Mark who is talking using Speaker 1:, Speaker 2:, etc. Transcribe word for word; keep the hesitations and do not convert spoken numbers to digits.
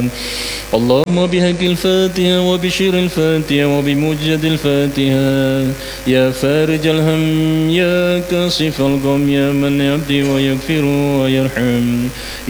Speaker 1: اللهم بحق الفاتحة وبشر الفاتحة وبموجد الفاتحة يا فارج الهم يا كاشف الغم يا من يهدي ويغفر ويرحم